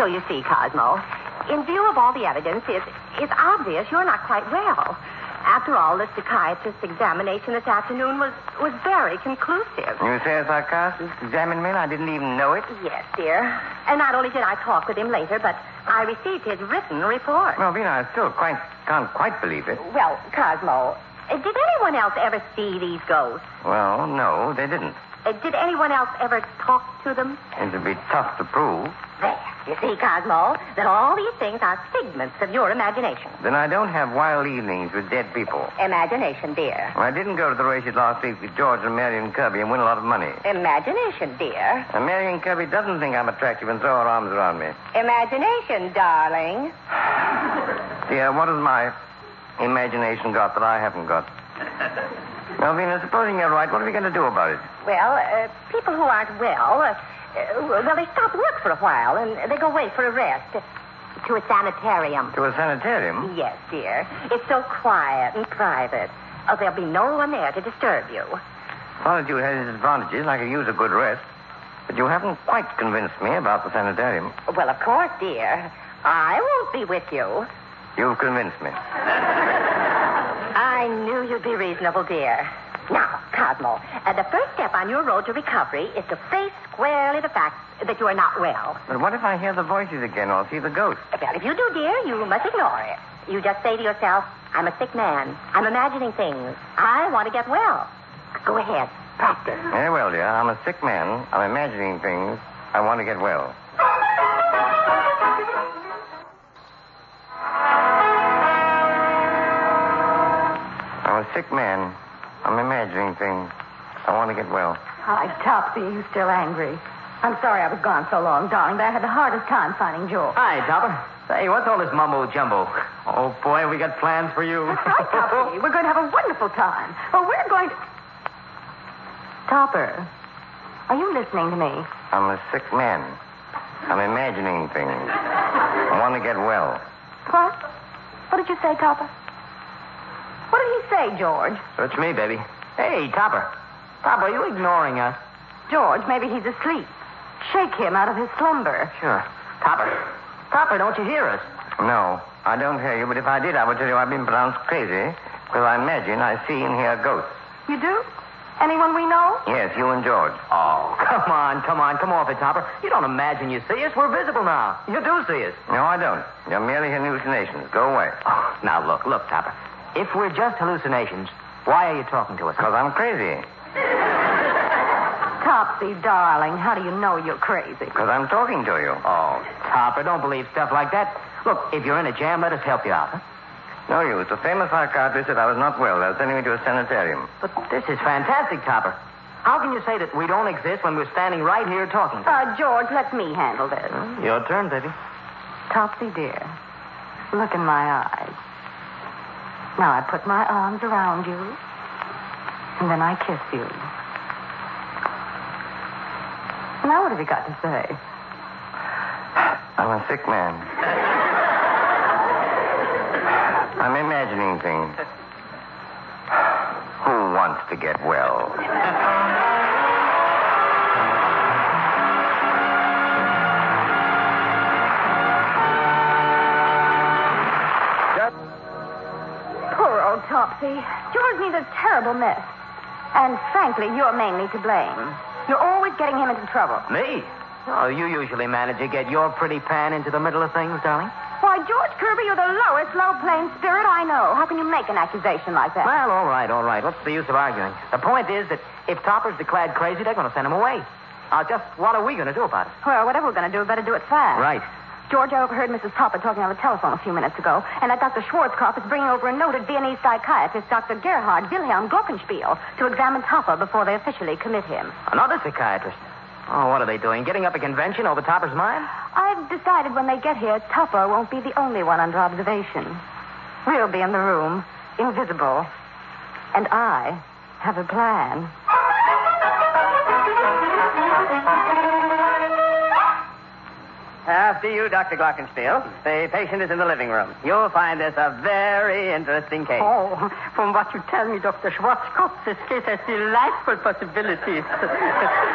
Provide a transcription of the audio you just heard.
So you see, Cosmo, in view of all the evidence, it's obvious you're not quite well. After all, the psychiatrist's examination this afternoon was very conclusive. You say a psychiatrist examined me and I didn't even know it? Yes, dear. And not only did I talk with him later, but I received his written report. Malvina, I still can't quite believe it. Well, Cosmo, did anyone else ever see these ghosts? Well, no, they didn't. Did anyone else ever talk to them? It'd be tough to prove. There. You see, Cosmo, that all these things are figments of your imagination. Then I don't have wild evenings with dead people. Imagination, dear. I didn't go to the races last week with George and Marion Kirby and win a lot of money. Imagination, dear. And Marion Kirby doesn't think I'm attractive and throw her arms around me. Imagination, darling. Dear, what has my imagination got that I haven't got? Malvina, supposing you're right, what are we going to do about it? Well, people who aren't well, they stop work for a while and they go away for a rest. To a sanitarium. To a sanitarium? Yes, dear. It's so quiet and private. Oh, there'll be no one there to disturb you. Solitude has its advantages. I could use a good rest. But you haven't quite convinced me about the sanitarium. Well, of course, dear. I won't be with you. You've convinced me. I knew you'd be reasonable, dear. Now, Cosmo, the first step on your road to recovery is to face squarely the fact that you are not well. But what if I hear the voices again or see the ghosts? Well, if you do, dear, you must ignore it. You just say to yourself, I'm a sick man. I'm imagining things. I want to get well. Go ahead. Practice. Very well, dear. I'm a sick man. I'm imagining things. I want to get well. I'm a sick man. I'm imagining things. I want to get well. Hi, Topsy. Are you still angry? I'm sorry I was gone so long, darling, but I had the hardest time finding George. Hi, Topper. Say, what's all this mumbo-jumbo? Oh, boy, we got plans for you. That's right, Topsy. We're going to have a wonderful time. Well, we're going to... Topper, are you listening to me? I'm a sick man. I'm imagining things. I want to get well. What? What did you say, Topper? What did he say, George? It's me, baby. Hey, Topper. Topper, are you ignoring us? George, maybe he's asleep. Shake him out of his slumber. Sure. Topper. Topper, don't you hear us? No, I don't hear you, but if I did, I would tell you I've been pronounced crazy because I imagine I see and hear ghosts. You do? Anyone we know? Yes, you and George. Oh, come on. Come off it, Topper. You don't imagine you see us. We're visible now. You do see us. No, I don't. You're merely hallucinations. Go away. Oh, now, look, Topper. If we're just hallucinations, why are you talking to us? Because I'm crazy. Topsy, darling, how do you know you're crazy? Because I'm talking to you. Oh, Topper, don't believe stuff like that. Look, if you're in a jam, let us help you out, huh? No use. The famous psychiatrist said I was not well. They're sending me to a sanitarium. But this is fantastic, Topper. How can you say that we don't exist when we're standing right here talking? George, let me handle this. Your turn, baby. Topsy, dear, look in my eyes. Now I put my arms around you, and then I kiss you. Now what have you got to say? I'm a sick man. I'm imagining things. Who wants to get well? Poor old Topsy. George needs a terrible mess. And frankly, you're mainly to blame. You're always getting him into trouble. Me? Oh, you usually manage to get your pretty pan into the middle of things, darling. Why, George Kirby, you're the lowest low-plane spirit I know. How can you make an accusation like that? Well, all right. What's the use of arguing? The point is that if Topper's declared crazy, they're going to send him away. Just what are we going to do about it? Well, whatever we're going to do, we better do it fast. Right. George, I overheard Mrs. Topper talking on the telephone a few minutes ago, and that Dr. Schwarzkopf is bringing over a noted Viennese psychiatrist, Dr. Gerhard Wilhelm Glockenspiel, to examine Topper before they officially commit him. Another psychiatrist? Oh, what are they doing? Getting up a convention over Topper's mind? I've decided when they get here, Topper won't be the only one under observation. We'll be in the room, invisible. And I have a plan. After you, Dr. Glockenspiel. The patient is in the living room. You'll find this a very interesting case. Oh, from what you tell me, Dr. Schwarzkopf, this case has delightful possibilities.